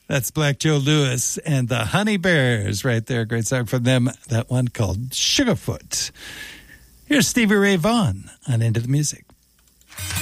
That's Black Joe Lewis and the Honey Bears right there. Great song from them. That one called Sugarfoot. Here's Stevie Ray Vaughan on Into the Music.